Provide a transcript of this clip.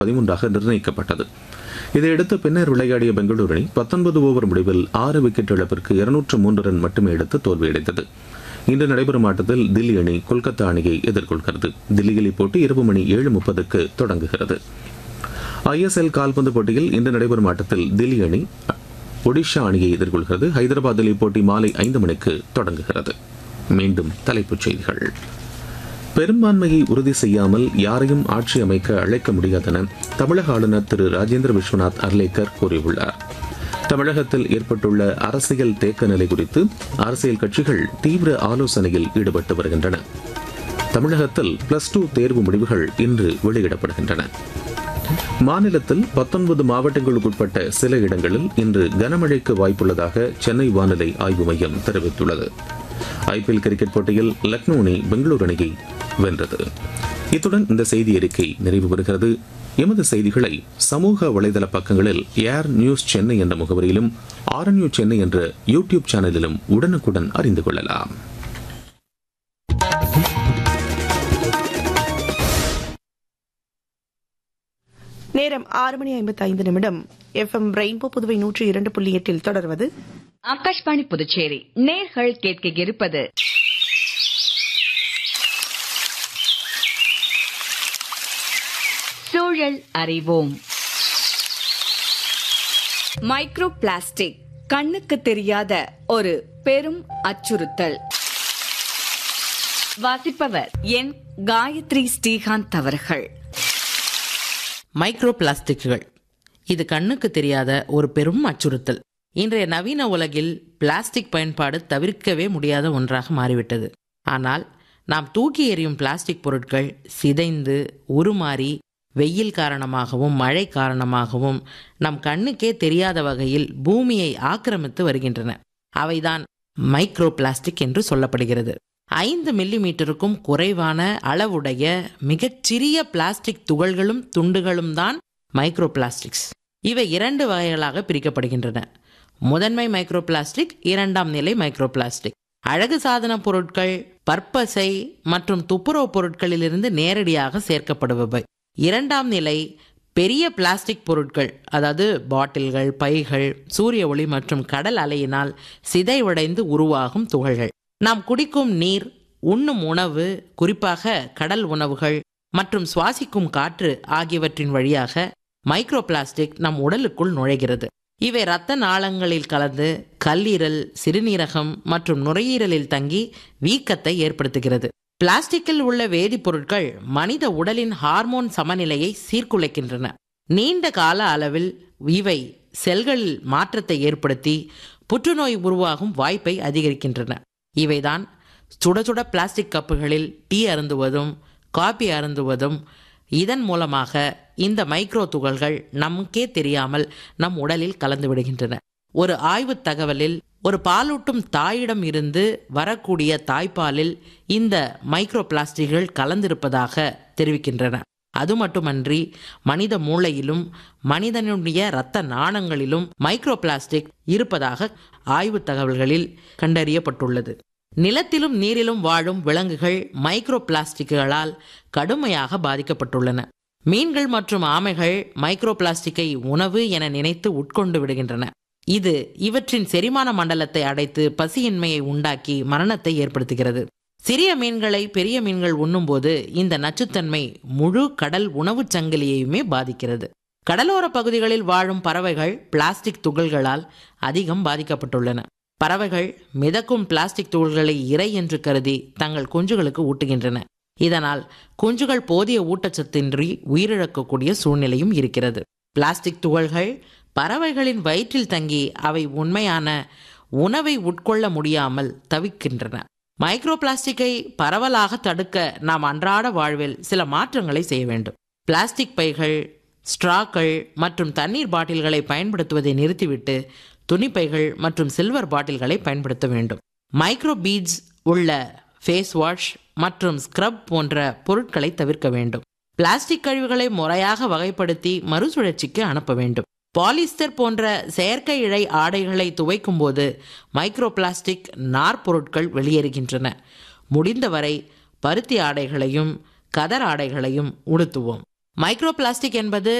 13 நிர்ணயிக்கப்பட்டது. இதையடுத்து பின்னர் விளையாடிய பெங்களூரு அணி 19 ஓவர் முடிவில் 6 விக்கெட் இழப்பிற்கு 203 ரன் மட்டுமே எடுத்து தோல்வியடைந்தது. இன்று நடைபெறும் ஆட்டத்தில் தில்லி அணி கொல்கத்தா அணியை எதிர்கொள்கிறது. தில்லியில் இப்போட்டி இரவு மணி 7:30 தொடங்குகிறது. ஐஎஸ்எல் கால்பந்து போட்டியில் இன்று நடைபெறும் ஆட்டத்தில் தில்லி அணி ஒடிஷா அணியை எதிர்கொள்கிறது. ஹைதராபாத்தில் இப்போட்டி மாலை 5 மணிக்கு தொடங்குகிறது. மீண்டும் தலைப்புச் செய்திகள். பெரும்பான்மையை உறுதி செய்யாமல் யாரையும் ஆட்சி அமைக்க அழைக்க முடியாதென தமிழக ஆளுநர் திரு ராஜேந்திர விஸ்வநாத் அர்லேக்கர் கூறியுள்ளார். தமிழகத்தில் ஏற்பட்டுள்ள அரசியல் தேக்க நிலை குறித்து அரசியல் கட்சிகள் தீவிர ஆலோசனையில் ஈடுபட்டு வருகின்றன. தமிழகத்தில் +2 தேர்வு முடிவுகள் இன்று வெளியிடப்படுகின்றன. மாநிலத்தில் 19 மாவட்டங்களுக்குட்பட்ட சில இடங்களில் இன்று கனமழைக்கு வாய்ப்புள்ளதாக சென்னை வானிலை ஆய்வு மையம் தெரிவித்துள்ளது. ஐபிஎல் கிரிக்கெட் போட்டியில் லக்னோ அணி பெங்களூரு அணியை வென்றது. இத்துடன் இந்த செய்தி அறிக்கை நிறைவு பெறுகிறது. எமது செய்திகளை சமூக வலைதள பக்கங்களில் ஏர் நியூஸ் சென்னை என்ற முகவரியிலும் RNU சென்னை என்ற யூடியூப் சேனலிலும் உடனுக்குடன் அறிந்து கொள்ளலாம். நேரம் 6:55 FM ரெயின்போ புதுவை 102.8 தொடர்வது ஆகாஷ்வாணி புதுச்சேரி. நேர்கள் கேட்க இருப்பது சூழல் அறிவோம். மைக்ரோ பிளாஸ்டிக் கண்ணுக்கு தெரியாத ஒரு பெரும் அச்சுறுத்தல். வாசிப்பவர் என் காயத்ரி ஸ்ரீகாந்த் அவர்கள். மைக்ரோ பிளாஸ்டிக்குகள் இது கண்ணுக்கு தெரியாத ஒரு பெரும் அச்சுறுத்தல். இன்றைய நவீன உலகில் பிளாஸ்டிக் பயன்பாடு தவிர்க்கவே முடியாத ஒன்றாக மாறிவிட்டது. ஆனால் நாம் தூக்கி எறியும் பிளாஸ்டிக் பொருட்கள் சிதைந்து உருமாறி வெயில் காரணமாகவும் மழை காரணமாகவும் நம் கண்ணுக்கே தெரியாத வகையில் பூமியை ஆக்கிரமித்து வருகின்றன. அவைதான் மைக்ரோ பிளாஸ்டிக் என்று சொல்லப்படுகிறது. 5 மில்லிமீட்டருக்கும் குறைவான அளவுடைய மிகச்சிறிய பிளாஸ்டிக் துகள்களும் துண்டுகளும் தான் மைக்ரோ பிளாஸ்டிக்ஸ். இவை 2 வகைகளாக பிரிக்கப்படுகின்றன. முதன்மை மைக்ரோ பிளாஸ்டிக், 2ஆம் நிலை மைக்ரோ பிளாஸ்டிக். அழகு சாதன பொருட்கள், பற்பசை மற்றும் துப்புரவு பொருட்களிலிருந்து நேரடியாக சேர்க்கப்படுபவை. 2ஆம் நிலை பெரிய பிளாஸ்டிக் பொருட்கள், அதாவது பாட்டில்கள், பைகள், சூரிய ஒளி மற்றும் கடல் அலையினால் சிதைவடைந்து உருவாகும் துகள்கள். நாம் குடிக்கும் நீர், உண்ணும் உணவு, குறிப்பாக கடல் உணவுகள் மற்றும் சுவாசிக்கும் காற்று ஆகியவற்றின் வழியாக மைக்ரோ பிளாஸ்டிக் நம் உடலுக்குள் நுழைகிறது. இவை இரத்த நாளங்களில் கலந்து கல்லீரல், சிறுநீரகம் மற்றும் நுரையீரலில் தங்கி வீக்கத்தை ஏற்படுத்துகிறது. பிளாஸ்டிக்கில் உள்ள வேதிப்பொருட்கள் மனித உடலின் ஹார்மோன் சமநிலையை சீர்குலைக்கின்றன. நீண்ட கால அளவில் இவை செல்களில் மாற்றத்தை ஏற்படுத்தி புற்றுநோய் உருவாகும் வாய்ப்பை அதிகரிக்கின்றன. இவைதான் சுட சுட பிளாஸ்டிக் கப்புகளில் டீ அருந்துவதும் காபி அருந்துவதும். இதன் மூலமாக இந்த மைக்ரோ துகள்கள் நமக்கே தெரியாமல் நம் உடலில் கலந்து விடுகின்றன. ஒரு ஆய்வு தகவலில் ஒரு பாலூட்டும் தாயிடம் இருந்து வரக்கூடிய தாய்ப்பாலில் இந்த மைக்ரோ பிளாஸ்டிக்கள் கலந்திருப்பதாக தெரிவிக்கின்றன. அது மட்டுமன்றி மனித மூளையிலும் மனிதனுடைய இரத்த நாளங்களிலும் மைக்ரோ பிளாஸ்டிக் இருப்பதாக ஆய்வு தகவல்களில் கண்டறியப்பட்டுள்ளது. நிலத்திலும் நீரிலும் வாழும் விலங்குகள் மைக்ரோ பிளாஸ்டிக்குகளால் கடுமையாக பாதிக்கப்பட்டுள்ளன. மீன்கள் மற்றும் ஆமைகள் மைக்ரோ பிளாஸ்டிக்கை உணவு என நினைத்து உட்கொண்டு விடுகின்றன. இது இவற்றின் செரிமான மண்டலத்தை அடைத்து பசியின்மையை உண்டாக்கி மரணத்தை ஏற்படுத்துகிறது. சிறிய மீன்களை பெரிய மீன்கள் உண்ணும்போது இந்த நச்சுத்தன்மை முழு கடல் உணவுச் சங்கிலியையுமே பாதிக்கிறது. கடலோர பகுதிகளில் வாழும் பறவைகள் பிளாஸ்டிக் துகள்களால் அதிகம் பாதிக்கப்பட்டுள்ளன. பறவைகள் மிதக்கும் பிளாஸ்டிக் துகள்களை இரை என்று கருதி தங்கள் குஞ்சுகளுக்கு ஊட்டுகின்றன. இதனால் குஞ்சுகள் போதிய ஊட்டச்சத்தின்றி உயிரிழக்கக்கூடிய சூழ்நிலையும் இருக்கிறது. பிளாஸ்டிக் துகள்கள் பறவைகளின் வயிற்றில் தங்கி அவை உண்மையான உணவை உட்கொள்ள முடியாமல் தவிக்கின்றன. மைக்ரோ பிளாஸ்டிக்கை பரவலாக தடுக்க நாம் அன்றாட வாழ்வில் சில மாற்றங்களை செய்ய வேண்டும். பிளாஸ்டிக் பைகள், ஸ்ட்ராக்கள் மற்றும் தண்ணீர் பாட்டில்களை பயன்படுத்துவதை நிறுத்திவிட்டு துணிப்பைகள் மற்றும் சில்வர் பாட்டில்களை பயன்படுத்த வேண்டும். மைக்ரோ பீட்ஸ் உள்ள ஃபேஸ் வாஷ் மற்றும் ஸ்க்ரப் போன்ற பொருட்களை தவிர்க்க வேண்டும். பிளாஸ்டிக் கழிவுகளை முறையாக வகைப்படுத்தி மறுசுழற்சிக்கு அனுப்ப வேண்டும். பாலிஸ்டர் போன்ற செயற்கை இழை ஆடைகளை துவைக்கும் போது மைக்ரோ பிளாஸ்டிக் நார்பொருட்கள் வெளியேறுகின்றன. முடிந்தவரை பருத்தி ஆடைகளையும் கதர் ஆடைகளையும் உடுத்துவோம். மைக்ரோ பிளாஸ்டிக் என்பது